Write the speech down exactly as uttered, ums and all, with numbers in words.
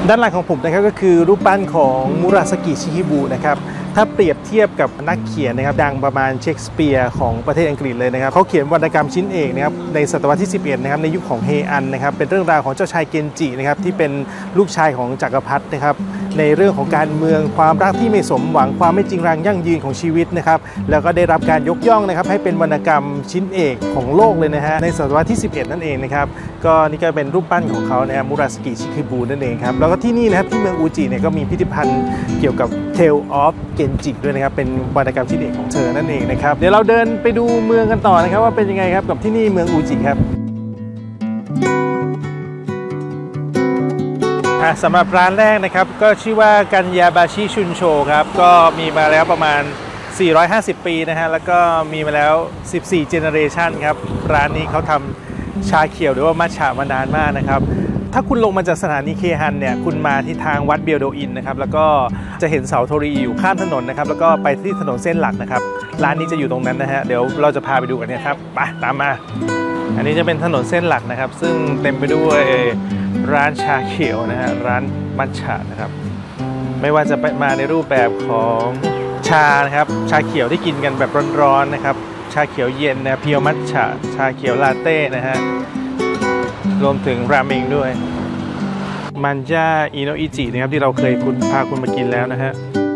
ด้านหลังของผมนะครับก็คือรูปปั้นของมุราสกิชิฮิบุนะครับถ้าเปรียบเทียบกับนักเขียนนะครับดังประมาณเชคสเปียร์ของประเทศอังกฤษเลยนะครับเขาเขียนวรรณกรรมชิ้นเอกนะครับในศตวรรษที่สิบเอ็ดนะครับในยุคของเฮอันนะครับเป็นเรื่องราวของเจ้าชายเกนจินะครับที่เป็นลูกชายของจักรพรรดินะครับในเรื่องของการเมืองความรักที่ไม่สมหวังความไม่จริงรังยั่งยืนของชีวิตนะครับแล้วก็ได้รับการยกย่องนะครับให้เป็นวรรณกรรมชิ้นเอกของโลกเลยนะฮะในศตวรรษที่สิบเอ็ดนั่นเองนะครับก็นี่ก็เป็นรูปปั้นของเขานะครับมุราสกิชิฮิบุนั่นเองครับแล้วก็ที่นี่นะครับที่เมืองอูจิเนี่ยก็มีพิพิธภัณฑ์เกี่ยวกับ Tale of Genji ด้วยนะครับเป็นวรรณกรรมชิ้นเอกของเธอนั่นเองนะครับเดี๋ยวเราเดินไปดูเมืองกันต่อนะครับว่าเป็นยังไงครับกับที่นี่เมืองอูจิครับสำหรับร้านแรกนะครับก็ชื่อว่ากันยาบาชิชุนโชครับก็มีมาแล้วประมาณสี่ร้อยห้าสิบปีนะฮะแล้วก็มีมาแล้วสิบสี่เจเนอเรชันครับร้านนี้เขาทำชาเขียวหรือว่ามัทฉะมานานมากนะครับถ้าคุณลงมาจากสถานีเคฮันเนี่ยคุณมาที่ทางวัดเบียวโดอินนะครับแล้วก็จะเห็นเสาโทรีอยู่ข้ามถนนนะครับแล้วก็ไปที่ถนนเส้นหลักนะครับร้านนี้จะอยู่ตรงนั้นนะฮะเดี๋ยวเราจะพาไปดูกันเนี่ยครับไปตามมาอันนี้จะเป็นถนนเส้นหลักนะครับซึ่งเต็มไปด้วยร้านชาเขียวนะฮะร้านมัทฉะนะครับไม่ว่าจะไปมาในรูปแบบของชานะครับชาเขียวที่กินกันแบบร้อนๆนะครับชาเขียวเย็นนะเพียวมัทฉะชาเขียวลาเต้นะฮะรวมถึงราเมงด้วยมันญ่าอิโนอิจินะครับที่เราเคยคุณพาคุณมากินแล้วนะฮะ